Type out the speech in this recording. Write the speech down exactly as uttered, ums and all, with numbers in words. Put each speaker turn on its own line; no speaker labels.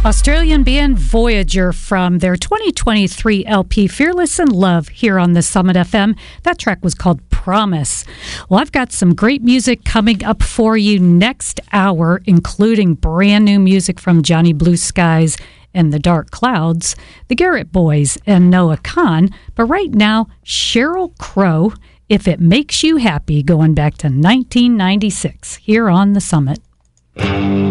Australian band Voyager from their twenty twenty-three L P Fearless in Love here on the Summit F M. That track was called Promise. Well, I've got some great music coming up for you next hour, including brand new music from Johnny Blue Skies and the Dark Clouds, the Garrett Boys, and Noah Kahan. But right now, Sheryl Crow, If It Makes You Happy, going back to nineteen ninety-six here on the Summit.